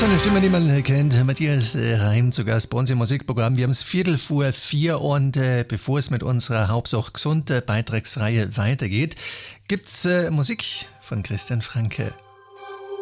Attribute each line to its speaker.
Speaker 1: So eine Stimme, die man kennt. Matthias Reim zu Gast bei uns im Musikprogramm. Wir haben es 3:45 und bevor es mit unserer Hauptsache gesund Beitragsreihe weitergeht, gibt's Musik von Christian Franke.